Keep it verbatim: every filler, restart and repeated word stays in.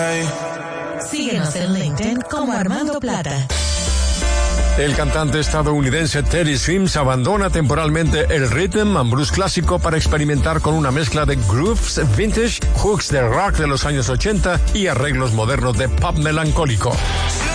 Síguenos en LinkedIn como Armando Plata. El cantante estadounidense Teddy Swims abandona temporalmente el rhythm and blues clásico para experimentar con una mezcla de grooves vintage, hooks de rock de los años ochenta y arreglos modernos de pop melancólico.